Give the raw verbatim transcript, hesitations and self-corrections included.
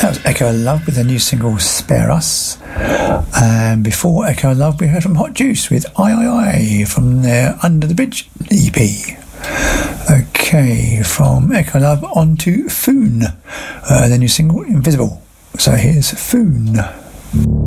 That was Echo Love with their new single Spare Us. And before Echo Love, we heard from Hot Juice with I I I from their Under the Bridge E P. Okay, from Echo Love on to Foon, uh, their new single Invisible. So here's Foon.